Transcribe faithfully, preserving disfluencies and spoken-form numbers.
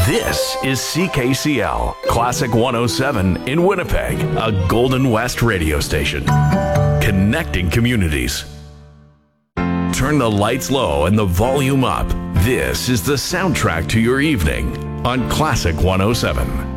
This is C K C L, Classic one oh seven in Winnipeg, a Golden West radio station. Connecting communities. Turn the lights low and the volume up. This is the soundtrack to your evening on Classic one oh seven.